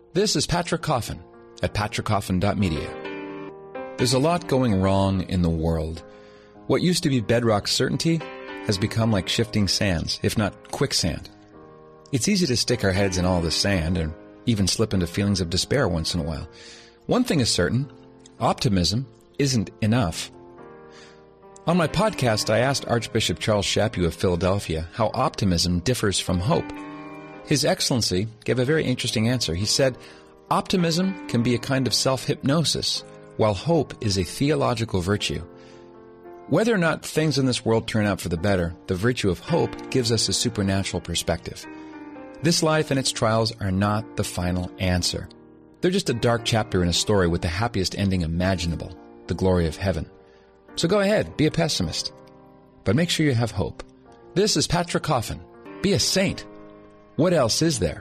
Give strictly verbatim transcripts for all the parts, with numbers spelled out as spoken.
This is Patrick Coffin at patrick coffin dot media. There's a lot going wrong in the world. What used to be bedrock certainty has become like shifting sands, if not quicksand. It's easy to stick our heads in all the sand and even slip into feelings of despair once in a while. One thing is certain, optimism isn't enough. On my podcast, I asked Archbishop Charles Chaput of Philadelphia how optimism differs from hope. His Excellency gave a very interesting answer. He said, optimism can be a kind of self-hypnosis, while hope is a theological virtue. Whether or not things in this world turn out for the better, the virtue of hope gives us a supernatural perspective. This life and its trials are not the final answer. They're just a dark chapter in a story with the happiest ending imaginable, the glory of heaven. So go ahead, be a pessimist. But make sure you have hope. This is Patrick Coffin. Be a saint. What else is there?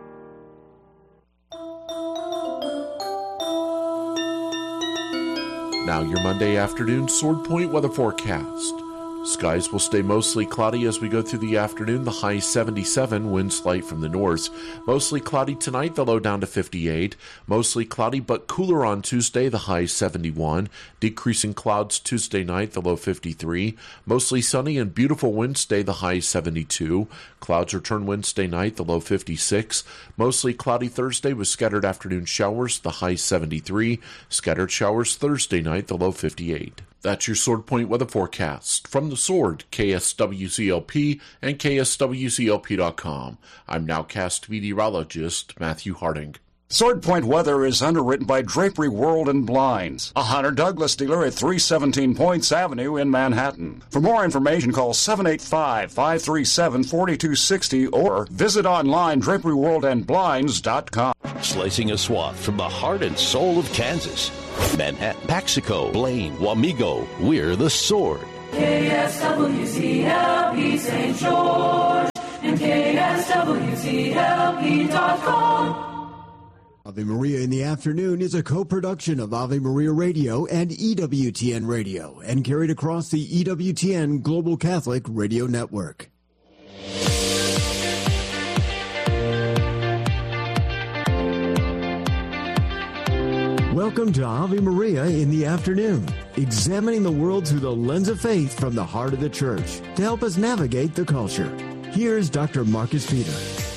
Now your Monday afternoon Sword Point weather forecast. Skies will stay mostly cloudy as we go through the afternoon. The high seventy-seven, winds light from the north. Mostly cloudy tonight, the low down to fifty-eight. Mostly cloudy but cooler on Tuesday, the high seventy-one. Decreasing clouds Tuesday night, the low fifty-three. Mostly sunny and beautiful Wednesday, the high seventy-two. Clouds return Wednesday night, the low fifty-six. Mostly cloudy Thursday with scattered afternoon showers, the high seventy-three. Scattered showers Thursday night, the low fifty-eight. That's your Sword Point weather forecast. From the Sword, K S W C L P and K S W C L P dot com. I'm nowcast meteorologist Matthew Harding. Sword Point weather is underwritten by Drapery World and Blinds, a Hunter Douglas dealer at three seventeen Points Avenue in Manhattan. For more information, call seven eight five, five three seven, four two six zero or visit online drapery world and blinds dot com. Slicing a swath from the heart and soul of Kansas. Manhattan, Paxico, Blaine, Wamego, we're the Sword. K S W C L P Saint George and K S W C L P dot com. Ave Maria in the Afternoon is a co-production of Ave Maria Radio and E W T N Radio and carried across the E W T N Global Catholic Radio Network. Welcome to Ave Maria in the Afternoon, examining the world through the lens of faith from the heart of the Church to help us navigate the culture. Here's Doctor Marcus Peter.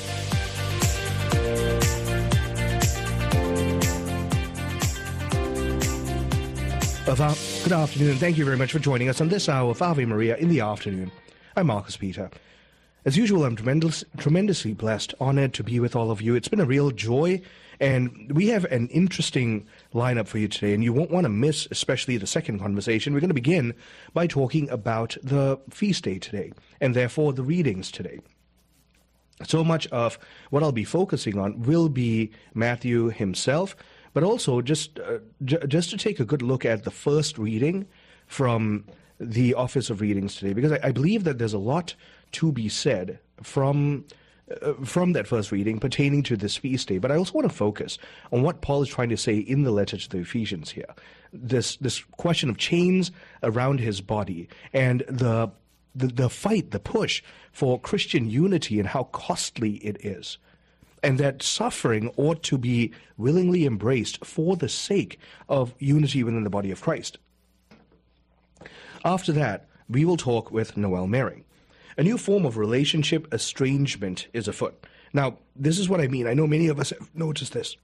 Good afternoon. Thank you very much for joining us on this hour of Ave Maria in the Afternoon. I'm Marcus Peter. As usual, I'm tremendous, tremendously blessed, honored to be with all of you. It's been a real joy, and we have an interesting lineup for you today, and you won't want to miss especially the second conversation. We're going to begin by talking about the feast day today, and therefore the readings today. So much of what I'll be focusing on will be Matthew himself, but also just uh, j- just to take a good look at the first reading from the Office of Readings today, because I, I believe that there's a lot to be said from uh, from that first reading pertaining to this feast day. But I also want to focus on what Paul is trying to say in the letter to the Ephesians here. This this question of chains around his body and the the, the fight, the push for Christian unity and how costly it is. And that suffering ought to be willingly embraced for the sake of unity within the body of Christ. After that, we will talk with Noel Mehring. A new form of relationship estrangement is afoot. Now, this is what I mean. I know many of us have noticed this.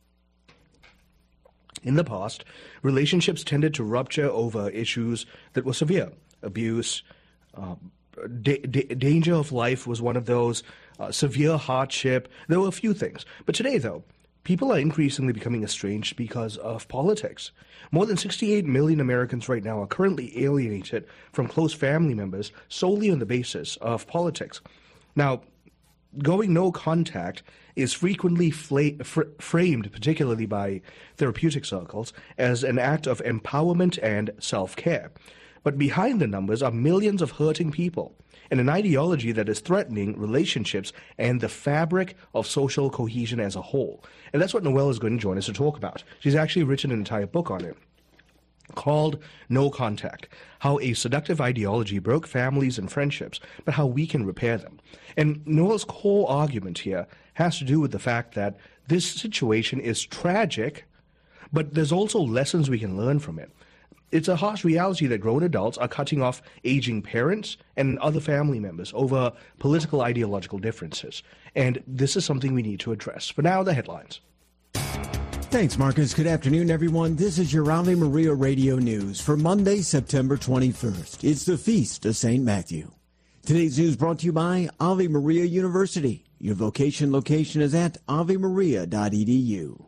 In the past, relationships tended to rupture over issues that were severe. Abuse, uh, da- da- danger of life was one of those, uh, severe hardship. There were a few things. But today, though, people are increasingly becoming estranged because of politics. More than sixty-eight million Americans right now are currently alienated from close family members solely on the basis of politics. Now, going no contact is frequently fla- fr- framed, particularly by therapeutic circles, as an act of empowerment and self-care. But behind the numbers are millions of hurting people and an ideology that is threatening relationships and the fabric of social cohesion as a whole. And that's what Noelle is going to join us to talk about. She's actually written an entire book on it. called No Contact, how a seductive ideology broke families and friendships, but how we can repair them. And Noel's core argument here has to do with the fact that this situation is tragic, but there's also lessons we can learn from it. It's a harsh reality that grown adults are cutting off aging parents and other family members over political ideological differences. And this is something we need to address. For now, the headlines. Thanks, Marcus. Good afternoon, everyone. This is your Ave Maria Radio News for Monday, September twenty-first. It's the Feast of Saint Matthew. Today's news brought to you by Ave Maria University. Your vocation location is at ave maria dot e d u.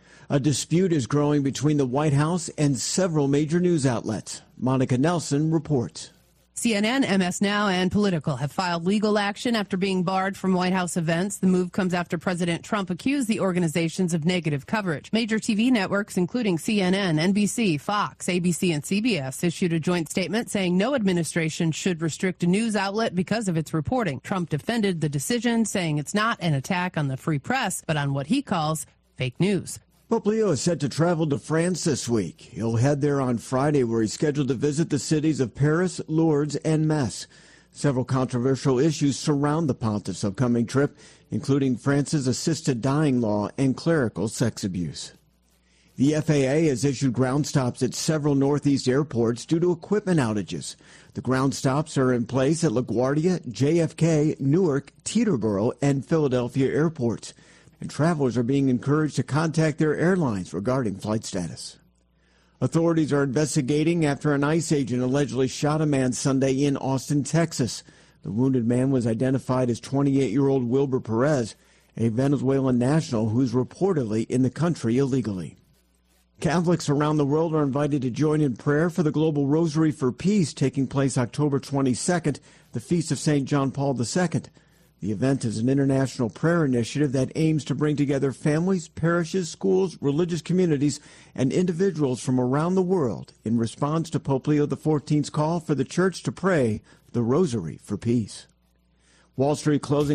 A dispute is growing between the White House and several major news outlets. Monica Nelson reports. C N N, M S Now, and Politico have filed legal action after being barred from White House events. The move comes after President Trump accused the organizations of negative coverage. Major T V networks, including C N N, N B C, Fox, A B C, and C B S, issued a joint statement saying no administration should restrict a news outlet because of its reporting. Trump defended the decision, saying it's not an attack on the free press, but on what he calls fake news. Pope Leo is set to travel to France this week. He'll head there on Friday, where he's scheduled to visit the cities of Paris, Lourdes, and Metz. Several controversial issues surround the pontiff's upcoming trip, including France's assisted dying law and clerical sex abuse. The F A A has issued ground stops at several Northeast airports due to equipment outages. The ground stops are in place at LaGuardia, J F K, Newark, Teterboro, and Philadelphia airports. And travelers are being encouraged to contact their airlines regarding flight status. Authorities are investigating after an ICE agent allegedly shot a man Sunday in Austin, Texas. The wounded man was identified as twenty-eight-year-old Wilber Perez, a Venezuelan national who is reportedly in the country illegally. Catholics around the world are invited to join in prayer for the Global Rosary for Peace taking place October twenty-second, the Feast of Saint John Paul the Second. The event is an international prayer initiative that aims to bring together families, parishes, schools, religious communities, and individuals from around the world in response to Pope Leo the fourteenth's call for the Church to pray the Rosary for Peace. Wall Street closing